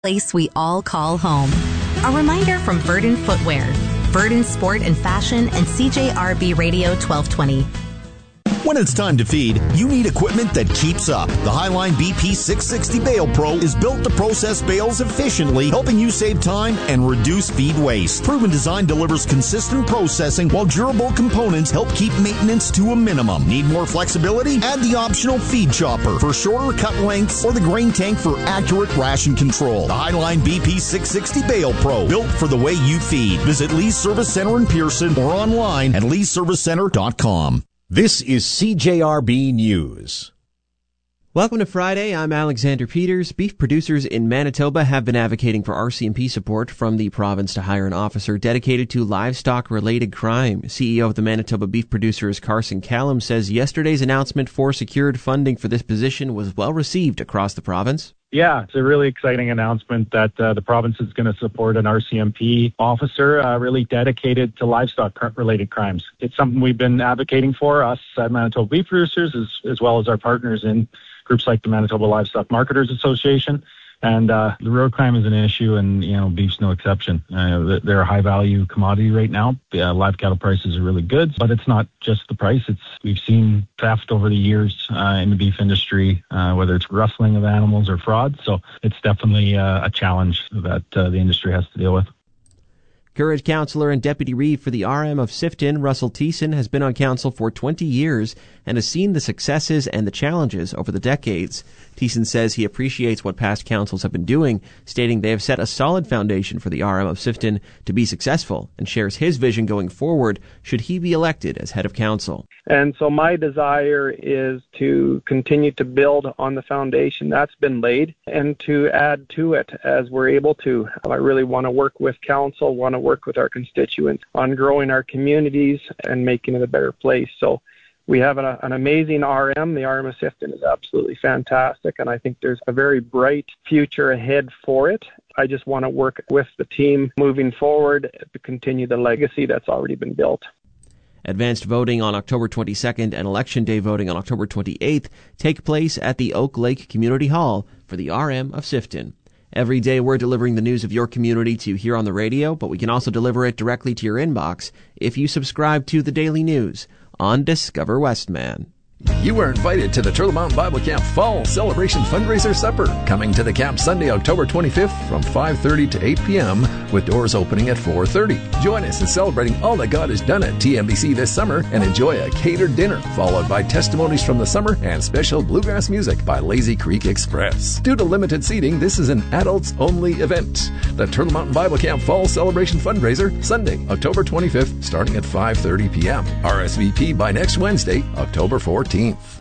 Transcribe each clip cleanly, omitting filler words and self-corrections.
place we all call home. A reminder from Verdon Footwear, Verdon Sport and Fashion, and CJRB Radio 1220. When it's time to feed, you need equipment that keeps up. The Highline BP 660 Bale Pro is built to process bales efficiently, helping you save time and reduce feed waste. Proven design delivers consistent processing, while durable components help keep maintenance to a minimum. Need more flexibility? Add the optional feed chopper for shorter cut lengths or the grain tank for accurate ration control. The Highline BP 660 Bale Pro, built for the way you feed. Visit Lee's Service Center in Pearson or online at leeservicecenter.com. This is CJRB News. Welcome to Friday. I'm Alexander Peters. Beef producers in Manitoba have been advocating for RCMP support from the province to hire an officer dedicated to livestock-related crime. CEO of the Manitoba Beef Producers, Carson Callum, says yesterday's announcement for secured funding for this position was well received across the province. Yeah, it's a really exciting announcement that the province is going to support an RCMP officer really dedicated to livestock-related crimes. It's something we've been advocating for, us at Manitoba Beef Producers, as well as our partners in groups like the Manitoba Livestock Marketers Association. And the road crime is an issue, and beef's no exception. They're a high-value commodity right now. Live cattle prices are really good, but it's not just the price. We've seen theft over the years in the beef industry, whether it's rustling of animals or fraud. So it's definitely a challenge that the industry has to deal with. Courage councillor and deputy reeve for the RM of Sifton, Russell Thiessen, has been on council for 20 years and has seen the successes and the challenges over the decades. Thiessen says he appreciates what past councils have been doing, stating they have set a solid foundation for the RM of Sifton to be successful, and shares his vision going forward should he be elected as head of council. And so my desire is to continue to build on the foundation that's been laid and to add to it as we're able to. I really want to work with council, want to work with our constituents on growing our communities and making it a better place. So we have an amazing RM. The RM of Sifton is absolutely fantastic, and I think there's a very bright future ahead for it. I just want to work with the team moving forward to continue the legacy that's already been built. Advanced voting on October 22nd and Election Day voting on October 28th take place at the Oak Lake Community Hall for the RM of Sifton. Every day we're delivering the news of your community to you here on the radio, but we can also deliver it directly to your inbox if you subscribe to the Daily News on Discover Westman. You are invited to the Turtle Mountain Bible Camp Fall Celebration Fundraiser Supper, coming to the camp Sunday, October 25th from 5:30 to 8 p.m. with doors opening at 4:30. Join us in celebrating all that God has done at TMBC this summer and enjoy a catered dinner, followed by testimonies from the summer and special bluegrass music by Lazy Creek Express. Due to limited seating, this is an adults-only event. The Turtle Mountain Bible Camp Fall Celebration Fundraiser, Sunday, October 25th, starting at 5:30 p.m. RSVP by next Wednesday, October 14th.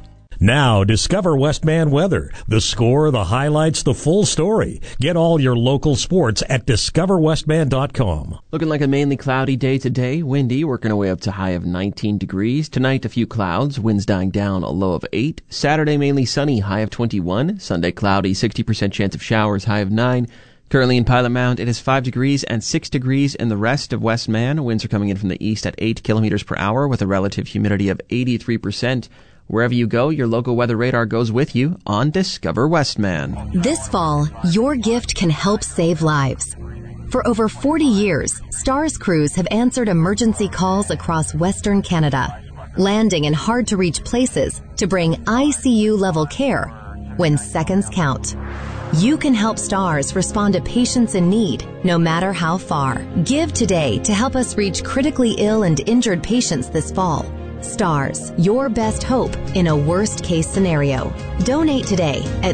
Now, Discover Westman weather. The score, the highlights, the full story. Get all your local sports at discoverwestman.com. Looking like a mainly cloudy day today. Windy, working our way up to high of 19 degrees. Tonight, a few clouds. Winds dying down, a low of 8. Saturday, mainly sunny, high of 21. Sunday, cloudy, 60% chance of showers, high of 9. Currently in Pilot Mount, it is 5 degrees and 6 degrees in the rest of Westman. Winds are coming in from the east at 8 kilometers per hour with a relative humidity of 83%. Wherever you go, your local weather radar goes with you on Discover Westman. This fall, your gift can help save lives. For over 40 years, STARS crews have answered emergency calls across Western Canada, landing in hard-to-reach places to bring ICU-level care when seconds count. You can help STARS respond to patients in need, no matter how far. Give today to help us reach critically ill and injured patients this fall. STARS, your best hope in a worst-case scenario. Donate today at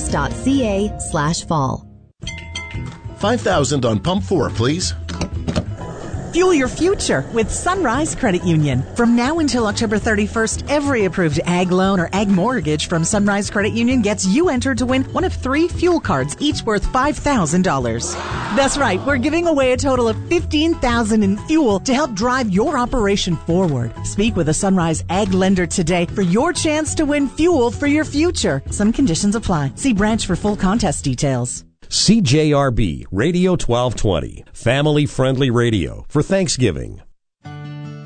stars.ca/fall. $5,000 on pump 4, please. Fuel your future with Sunrise Credit Union. From now until October 31st, every approved ag loan or ag mortgage from Sunrise Credit Union gets you entered to win one of 3 fuel cards, each worth $5,000. That's right, we're giving away a total of $15,000 in fuel to help drive your operation forward. Speak with a Sunrise ag lender today for your chance to win fuel for your future. Some conditions apply. See branch for full contest details. CJRB Radio 1220, family-friendly radio for Thanksgiving.